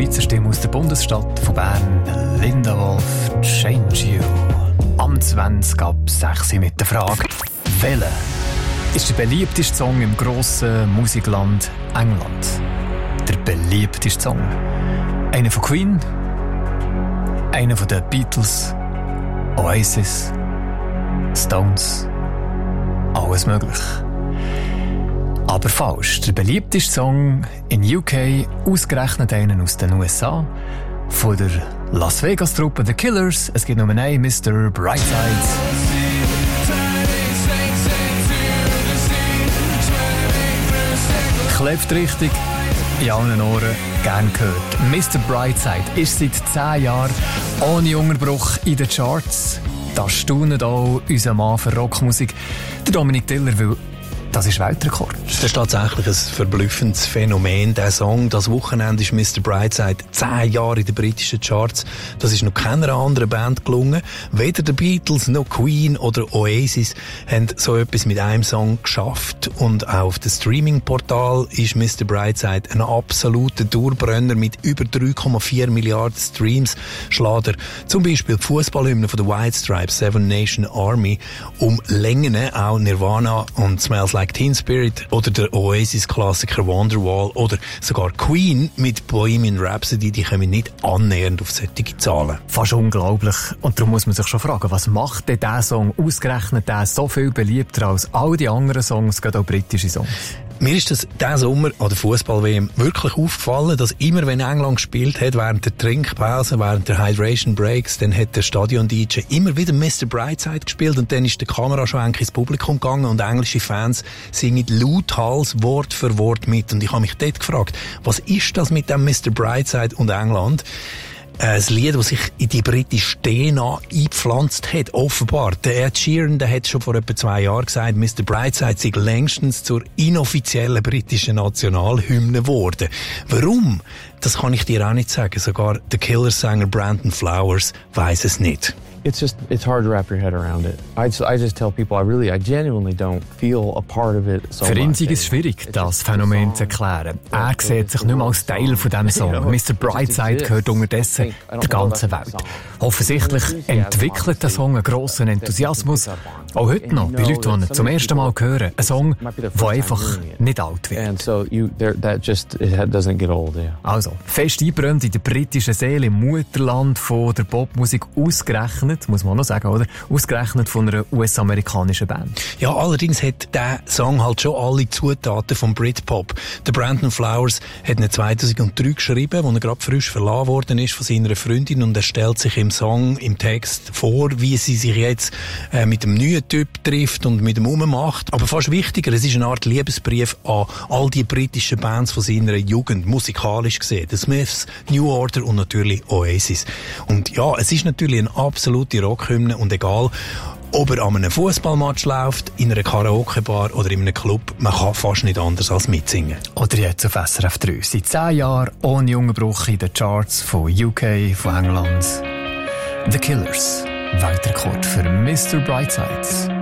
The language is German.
Schweizer Stimme aus der Bundesstadt von Bern, Linda Wolf, Change You. Am 20 ab 6 mit der Frage, welcher ist der beliebteste Song im grossen Musikland England? Der beliebteste Song. Einer von Queen, einer von den Beatles, Oasis, Stones, alles möglich. Aber falsch. Der beliebteste Song in UK, ausgerechnet einen aus den USA, von der Las Vegas-Truppe The Killers. Es gibt nur einen, Mr. Brightside. Klebt richtig, in allen Ohren, gern gehört. Mr. Brightside ist seit 10 Jahren ohne Unterbruch in den Charts. Das staunet auch unser Mann für Rockmusik, der Dominik Tiller, weil das ist Weltrekord. Das ist tatsächlich ein verblüffendes Phänomen. Der Song, das Wochenende ist Mr. Brightside 10 Jahre in den britischen Charts. Das ist noch keiner anderen Band gelungen. Weder die Beatles noch Queen oder Oasis haben so etwas mit einem Song geschafft. Und auch auf dem Streaming-Portal ist Mr. Brightside ein absoluter Dauerbrenner mit über 3,4 Milliarden Streams. Schlägt er zum Beispiel die Fußballhymne von der White Stripes, Seven Nation Army, um Längen auch Nirvana und Smells Like Teen Spirit oder der Oasis-Klassiker Wonderwall oder sogar Queen mit Bohemian Rhapsody, die kommen nicht annähernd auf solche Zahlen. Fast unglaublich. Und darum muss man sich schon fragen, was macht denn dieser Song ausgerechnet der so viel beliebter als all die anderen Songs, gerade auch britische Songs? Mir ist das diesen Sommer an der Fußball-WM wirklich aufgefallen, dass immer, wenn England gespielt hat, während der Trinkpause, während der Hydration Breaks, dann hat der Stadion-DJ immer wieder Mr. Brightside gespielt und dann ist der Kameraschwenk ins Publikum gegangen und englische Fans singen lauthals Wort für Wort mit. Und ich habe mich dort gefragt, was ist das mit dem Mr. Brightside und England? Ein Lied, das sich in die britische DNA eingepflanzt hat, offenbar. Der Ed Sheeran, der hat schon vor etwa 2 Jahren gesagt, Mr. Brightside sei längstens zur inoffiziellen britischen Nationalhymne geworden. Warum? Das kann ich dir auch nicht sagen. Sogar der Killers-Sänger Brandon Flowers weiss es nicht. It's hard to wrap your head around it. I just tell people I genuinely don't feel a part of it so much. Für ihn ist es schwierig, das Phänomen zu erklären. Er sieht sich nicht mehr als Teil von diesem Song. Mr. Brightside gehört unterdessen der ganzen Welt. Offensichtlich entwickelt der Song einen grossen Enthusiasmus. Auch heute noch, bei Leuten, die ihn zum ersten Mal hören. Ein Song, der einfach nicht alt wird. Also, fest eingebrannt in der britischen Seele, im Mutterland von der Popmusik, ausgerechnet, muss man noch sagen, oder? Ausgerechnet von einer US-amerikanischen Band. Ja, allerdings hat der Song halt schon alle Zutaten vom Britpop. Der Brandon Flowers hat ihn 2003 geschrieben, als er gerade frisch verlassen worden ist von seiner Freundin, und er stellt sich im Song, im Text vor, wie sie sich jetzt mit dem neuen Typ trifft und mit dem rummacht. Aber fast wichtiger, es ist eine Art Liebesbrief an all die britischen Bands von seiner Jugend, musikalisch gesehen. The Smiths, New Order und natürlich Oasis. Und ja, es ist natürlich eine absolute Rockhymne, und egal, ob er an einem Fußballmatch läuft, in einer Karaoke-Bar oder in einem Club, man kann fast nicht anders als mitsingen. Oder jetzt auf SRF 3. Seit 10 Jahren ohne Unterbruch in den Charts von UK, von England. The Killers. Weltrekord für Mr. Brightside.